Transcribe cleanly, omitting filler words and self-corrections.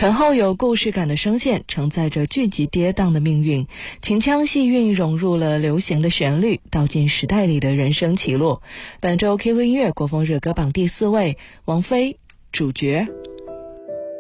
醇厚有故事感的声线承载着剧集跌宕的命运，秦腔细韵融入了流行的旋律，道尽时代里的人生起落。本周 QQ 音乐国风热歌榜第4位，王菲《主角》。